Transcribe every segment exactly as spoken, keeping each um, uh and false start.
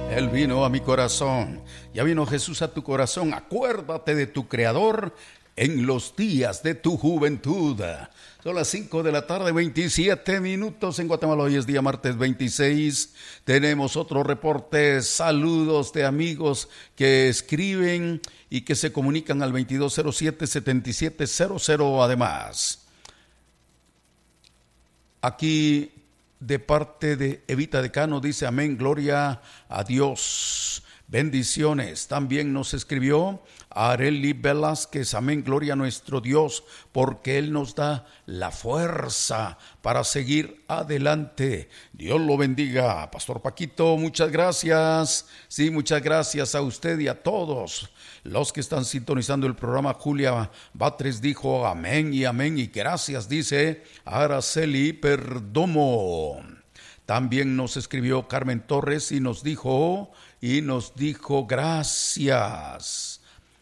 Él vino a mi corazón, ya vino Jesús a tu corazón. Acuérdate de tu Creador en los días de tu juventud. Son las cinco de la tarde, veintisiete minutos en Guatemala. Hoy es día martes veintiséis. Tenemos otro reporte. Saludos de amigos que escriben y que se comunican al veintidós cero siete, setenta y siete cero cero. Además, aquí de parte de Evita Decano dice: amén, gloria a Dios. Bendiciones. También nos escribió Areli Velázquez: amén, gloria a nuestro Dios, porque Él nos da la fuerza para seguir adelante. Dios lo bendiga. Pastor Paquito, muchas gracias. Sí, muchas gracias a usted y a todos los que están sintonizando el programa. Julia Batres dijo amén y amén y gracias, dice Araceli Perdomo. También nos escribió Carmen Torres y nos dijo, y nos dijo gracias.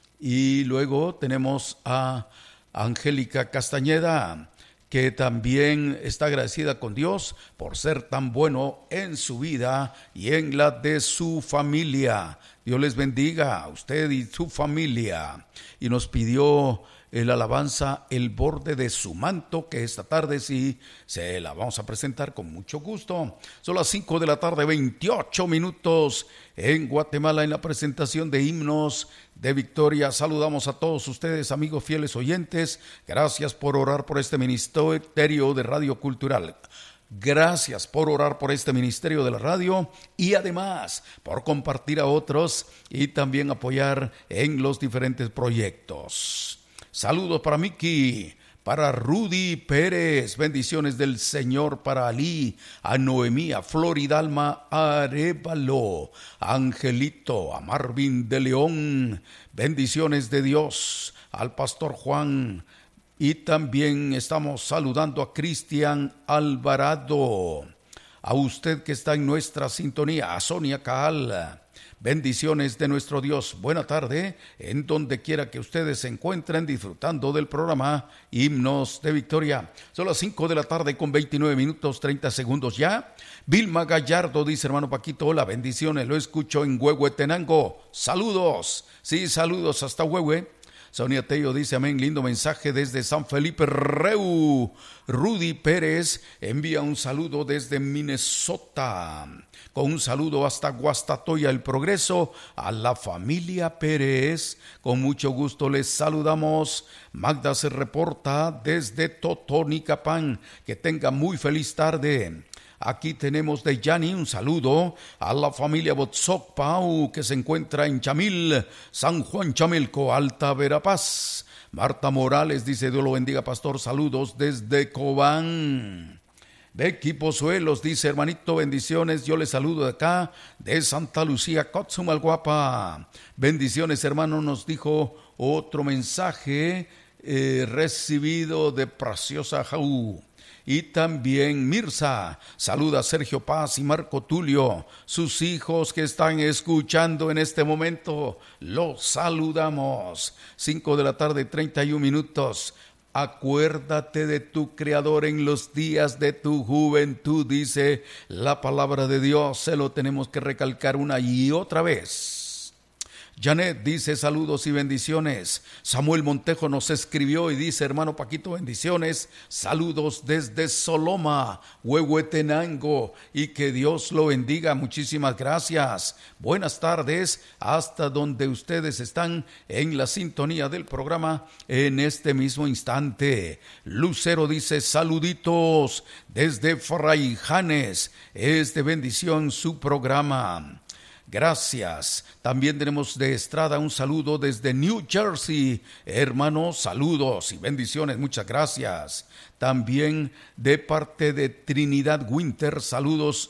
Y luego tenemos a Angélica Castañeda, que también está agradecida con Dios por ser tan bueno en su vida y en la de su familia. Dios les bendiga a usted y su familia. Y nos pidió el alabanza El borde de su manto, que esta tarde sí se la vamos a presentar con mucho gusto. Son las cinco de la tarde, veintiocho minutos en Guatemala, en la presentación de himnos de victoria. Saludamos a todos ustedes, amigos fieles oyentes. Gracias por orar por este ministerio de Radio Cultural. Gracias por orar por este ministerio de la radio y además por compartir a otros y también apoyar en los diferentes proyectos. Saludos para Miki, para Rudy Pérez, bendiciones del Señor para Ali, a Noemí, a Floridalma Arevalo, a Angelito, a Marvin de León, bendiciones de Dios, al Pastor Juan. Y también estamos saludando a Cristian Alvarado, a usted que está en nuestra sintonía, a Sonia Caal. Bendiciones de nuestro Dios. Buena tarde, en donde quiera que ustedes se encuentren disfrutando del programa Himnos de Victoria. Son las cinco de la tarde con veintinueve minutos, treinta segundos ya. Vilma Gallardo dice: hermano Paquito, hola, bendiciones, lo escucho en Huehuetenango. Saludos, sí, saludos hasta Huehue. Sonia Tello dice amén, lindo mensaje desde San Felipe Reu. Rudy Pérez envía un saludo desde Minnesota, con un saludo hasta Guastatoya, El Progreso, a la familia Pérez. Con mucho gusto les saludamos. Magda se reporta desde Totonicapán. Que tenga muy feliz tarde. Aquí tenemos de Yani un saludo a la familia Botzoc Pau, que se encuentra en Chamil, San Juan Chamelco, Alta Verapaz. Marta Morales dice: Dios lo bendiga, pastor, saludos desde Cobán. Becky Pozuelos dice: hermanito, bendiciones, yo le saludo de acá, de Santa Lucía, Cotzumalguapa. Bendiciones, hermano, nos dijo otro mensaje eh, recibido de Preciosa Jaú. Y también Mirza saluda a Sergio Paz y Marco Tulio, sus hijos que están escuchando en este momento. Los saludamos. Cinco de la tarde, treinta y un minutos. Acuérdate de tu Creador en los días de tu juventud, dice la palabra de Dios. Se lo tenemos que recalcar una y otra vez. Janet dice: saludos y bendiciones. Samuel Montejo nos escribió y dice: hermano Paquito, bendiciones, saludos desde Soloma, Huehuetenango, y que Dios lo bendiga. Muchísimas gracias. Buenas tardes hasta donde ustedes están en la sintonía del programa en este mismo instante. Lucero dice: saluditos desde Fraijanes, es de bendición su programa. Gracias. También tenemos de Estrada un saludo desde New Jersey. Hermanos, saludos y bendiciones. Muchas gracias. También de parte de Trinidad Winter, saludos,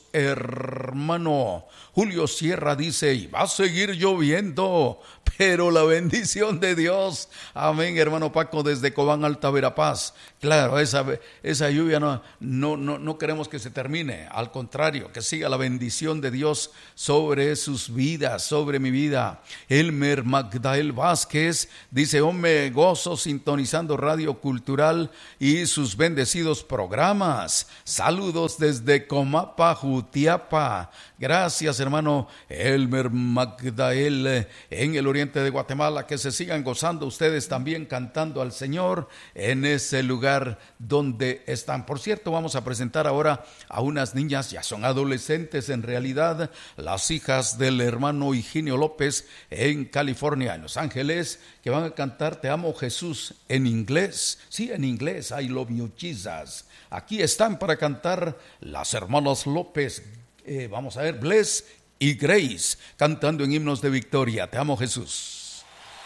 hermano. Julio Sierra dice: y va a seguir lloviendo, pero la bendición de Dios. Amén, hermano Paco, desde Cobán, Alta Verapaz. Claro, esa, esa lluvia no, no, no, no queremos que se termine. Al contrario, que siga la bendición de Dios sobre sus vidas, sobre mi vida. Elmer Magdael Vázquez dice: oh, me gozo sintonizando Radio Cultural y sus bendecidos programas. Saludos desde Comapa, Jutiapa. Gracias, hermano Elmer Magdael, en el oriente de Guatemala. Que se sigan gozando ustedes también, cantando al Señor en ese lugar donde están. Por cierto, vamos a presentar ahora a unas niñas, ya son adolescentes en realidad, las hijas del hermano Higinio López en California, en Los Ángeles, que van a cantar Te amo Jesús en inglés. Sí, en inglés, I love you Jesus. Aquí están para cantar las hermanas López. Eh, vamos a ver, Bless y Grace, cantando en himnos de victoria. Te amo Jesús.